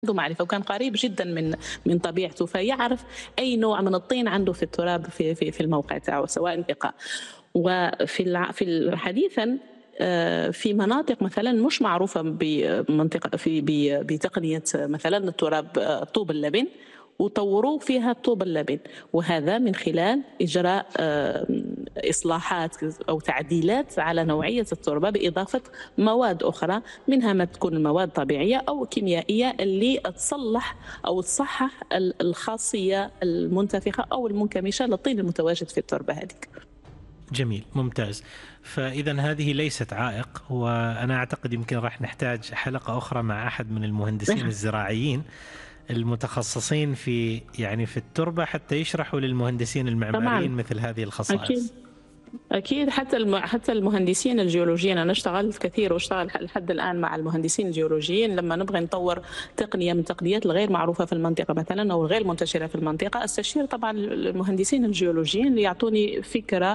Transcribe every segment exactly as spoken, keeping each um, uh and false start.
عنده معرفة وكان قريب جدًا من من طبيعته، فيعرف أي نوع من الطين عنده في التراب في في في الموقع تاعه سواء بقاع. وفي الع في ال حديثًا آآ في مناطق مثلًا مش معروفة بمنطقة في ب بتقنية مثلًا التراب طوب اللبن، وطوّروه فيها طوب اللبن، وهذا من خلال إجراء آآ إصلاحات أو تعديلات على نوعية التربة بإضافة مواد أخرى، منها ما تكون المواد طبيعية أو كيميائية اللي تصلّح أو تصحّح ال الخاصية المنتفخة أو المنكمشة للطين المتواجد في التربة هذيك. جميل، ممتاز. فإذا هذه ليست عائق، وأنا أعتقد يمكن راح نحتاج حلقة أخرى مع أحد من المهندسين الزراعيين المتخصصين في يعني في التربة حتى يشرحوا للمهندسين المعماريين طبعًا، مثل هذه أكيد. الخصائص. أكيد حتى الم حتى المهندسين الجيولوجيين، أنا اشتغلت كثير واشتغل لحد الآن مع المهندسين الجيولوجيين، لما نبغى نطور تقنية من التقنيات الغير معروفة في المنطقة مثلا أو الغير منتشرة في المنطقة، استشير طبعا المهندسين الجيولوجيين ليعطوني فكرة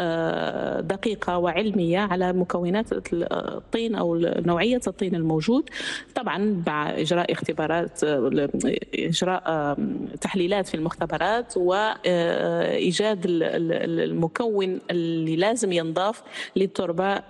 دقيقة وعلمية على مكونات الطين أو نوعية الطين الموجود، طبعا مع إجراء اختبارات، إجراء تحليلات في المختبرات وإيجاد المكون اللي لازم ينضاف للتربة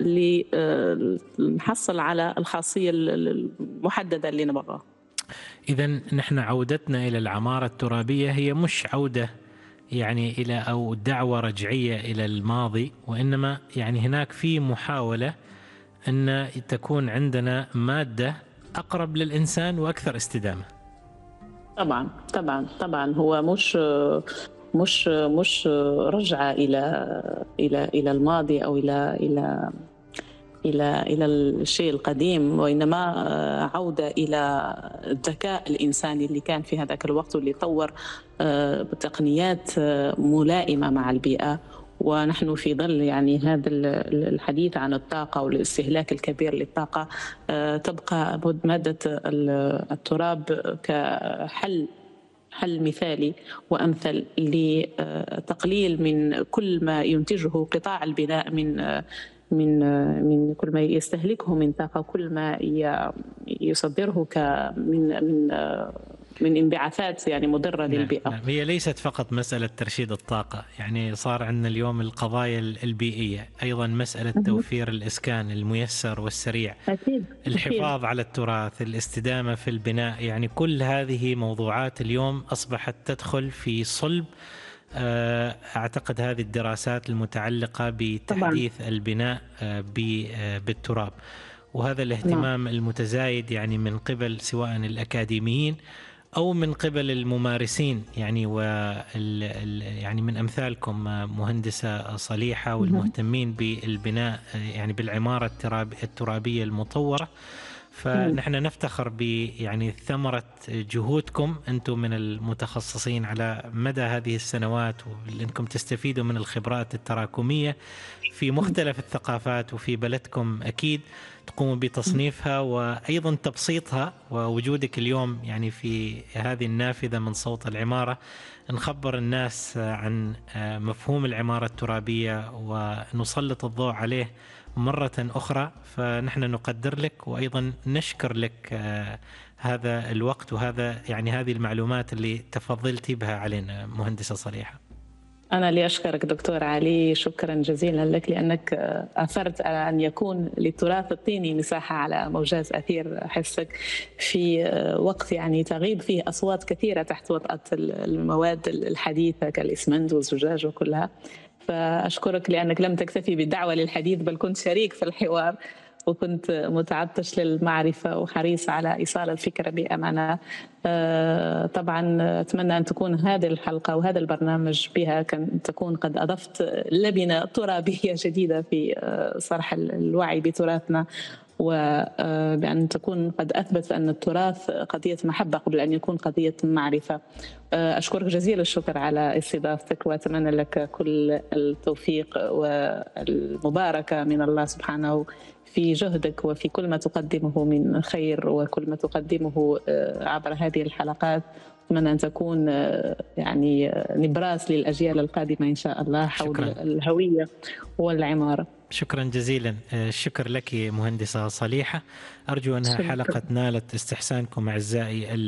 لنحصل على الخاصية المحددة اللي نبغاها. إذن نحن عودتنا إلى العمارة الترابية هي مش عودة يعني إلى أو دعوة رجعية إلى الماضي، وإنما يعني هناك في محاولة أن تكون عندنا مادة أقرب للإنسان وأكثر استدامة. طبعا طبعا طبعا هو مش مش مش رجعة إلى إلى إلى الماضي أو إلى إلى إلى إلى الشيء القديم، وإنما عودة إلى الذكاء الإنساني اللي كان في هذاك الوقت واللي طور تقنيات ملائمة مع البيئة. ونحن في ظل يعني هذا الحديث عن الطاقة والاستهلاك الكبير للطاقة، تبقى مادة التراب كحل حل مثالي وأمثل لتقليل من كل ما ينتجه قطاع البناء من من من كل ما يستهلكه من طاقة، كل ما يصدره من من من انبعاثات يعني مضرة للبيئة. نعم. هي ليست فقط مسألة ترشيد الطاقة، يعني صار عندنا اليوم القضايا البيئية، أيضا مسألة توفير الإسكان الميسر والسريع، أكيد. الحفاظ أكيد. على التراث، الاستدامة في البناء، يعني كل هذه موضوعات اليوم أصبحت تدخل في صلب أعتقد هذه الدراسات المتعلقة بتحديث طبعا. البناء بالتراب، وهذا الاهتمام نعم. المتزايد يعني من قبل سواء الأكاديميين أو من قبل الممارسين، يعني وال يعني من أمثالكم مهندسة صليحة والمهتمين بالبناء يعني بالعمارة الترابية المطورة. فنحن نفتخر ب يعني ثمرة جهودكم أنتم من المتخصصين على مدى هذه السنوات، وأنكم تستفيدوا من الخبرات التراكمية في مختلف الثقافات، وفي بلدكم أكيد تقوموا بتصنيفها وأيضا تبسيطها. ووجودك اليوم يعني في هذه النافذة من صوت العمارة نخبر الناس عن مفهوم العمارة الترابية ونسلط الضوء عليه مرة أخرى، فنحن نقدر لك وأيضا نشكر لك هذا الوقت وهذا يعني هذه المعلومات اللي تفضلتي بها علينا مهندسة صليحة. أنا اللي أشكرك دكتور علي، شكرا جزيلا لك لأنك أثرت على أن يكون للتراث الطيني مساحة على موجات أثير حسك في وقت يعني تغيب فيه أصوات كثيرة تحت وطأة المواد الحديثة كالإسمنت والزجاج وكلها. فأشكرك لأنك لم تكتفي بالدعوة للحديث بل كنت شريك في الحوار، وكنت متعطش للمعرفة وحريص على إيصال الفكرة بأمانة. طبعا أتمنى أن تكون هذه الحلقة وهذا البرنامج بها كان تكون قد أضفت لبنة ترابية جديدة في صرح الوعي بتراثنا، وبأن تكون قد أثبت أن التراث قضية محبة قبل أن يكون قضية معرفة. أشكرك جزيل الشكر على استضافتك، وأتمنى لك كل التوفيق والمباركة من الله سبحانه في جهدك وفي كل ما تقدمه من خير وكل ما تقدمه عبر هذه الحلقات. أتمنى أن تكون يعني نبراس للأجيال القادمة إن شاء الله حول شكرا. الهوية والعمارة. شكرا جزيلا. الشكر لك مهندسة صليحة. أرجو أنها حلقة نالت استحسانكم أعزائي